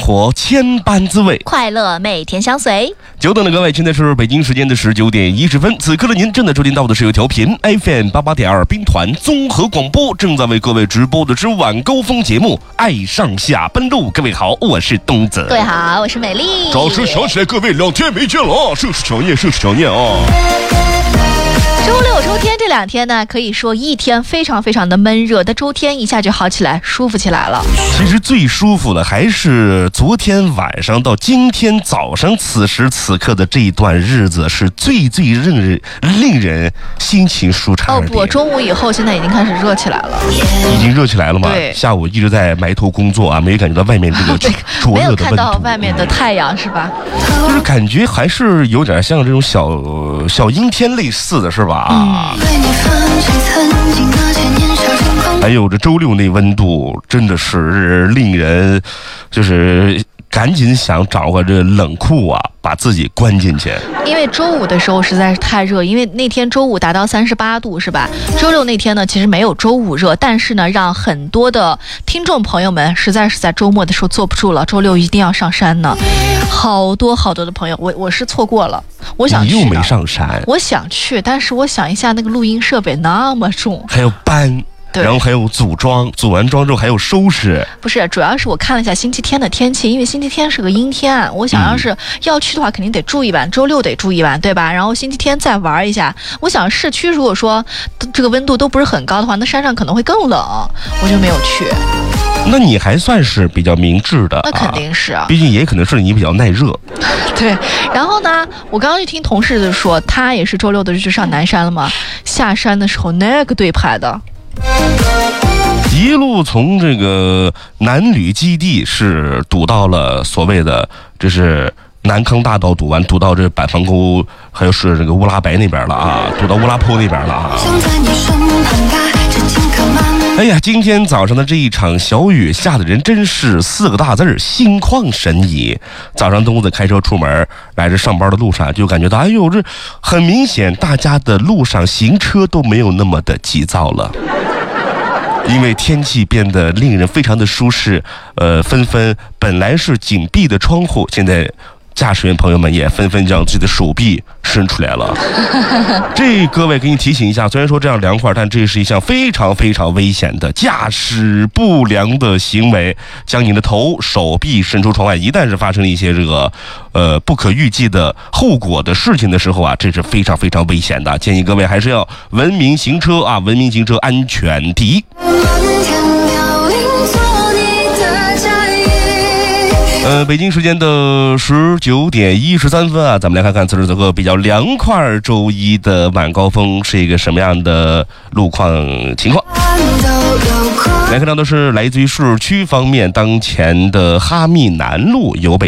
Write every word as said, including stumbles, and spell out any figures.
活千般滋味， 快乐每天相随。 久等的各位，现在是北京时间的十九点一十分，此刻的您正在收听到的是由调频 F M 八八点二兵团综合广播正在为各位直播的之晚高峰节目《爱上下班路》。各位好，我是东子。 各位好，我是美丽。 早上想起来，各位两天没见了啊，甚是想念，甚是想念啊。 周六周天这两天呢，可以说一天非常非常的闷热，但周天一下就好起来，舒服起来了。 其实最舒服的还是昨天晚上到今天早上此时此刻的这一段日子，是最最令人令人心情舒畅的。 哦不，中午以后现在已经开始热起来了。 已经热起来了吗？ 对， 下午一直在埋头工作啊，没有感觉到外面这个灼热的温度，没有看到外面的太阳是吧？ 就是感觉还是有点像这种小小阴天类似的，是吧？啊、嗯。还有这周六那温度真的是令人就是赶紧想找个这冷库啊，把自己关进去。 因为周五的时候实在是太热，因为那天周五达到三十八度是吧？周六那天呢，其实没有周五热，但是呢，让很多的听众朋友们实在是在周末的时候坐不住了，周六一定要上山呢。好多好多的朋友，我我是错过了，我想去。 你又没上山？ 我想去，但是我想一下，那个录音设备那么重， 还有搬。然后还有组装，组完装之后还有收拾。 不是，主要是我看了一下星期天的天气，因为星期天是个阴天，我想要是要去的话，肯定得住一晚，周六得住一晚，对吧？然后星期天再玩一下。我想市区如果说这个温度都不是很高的话，那山上可能会更冷，我就没有去。 那你还算是比较明智的， 那肯定是啊， 毕竟也可能是你比较耐热。 对，然后呢，我刚刚就听同事的说，他也是周六的就上南山了嘛，下山的时候那个队排的。 一路从这个南旅基地是堵到了所谓的这是南康大道，堵完堵到这板房沟，还有是这个乌拉白那边了啊，堵到乌拉坡那边了啊。哎呀，今天早上的这一场小雨下的人真是四个大字儿，心旷神怡。早上东子开车出门来这上班的路上，就感觉到哎呦，这很明显大家的路上行车都没有那么的急躁了。因为天气变得令人非常的舒适，呃，纷纷本来是紧闭的窗户，现在驾驶员朋友们也纷纷将自己的手臂伸出来了。这各位给你提醒一下，虽然说这样凉快，但这是一项非常非常危险的驾驶不良的行为，将你的头手臂伸出窗外，一旦是发生了一些这个呃不可预计的后果的事情的时候啊，这是非常非常危险的，建议各位还是要文明行车啊，文明行车，安全第一。呃，北京时间的十九点一十三分啊，咱们来看看此时此刻比较凉快周一的晚高峰是一个什么样的路况情况。来看到的是来自于市区方面，当前的哈密南路由北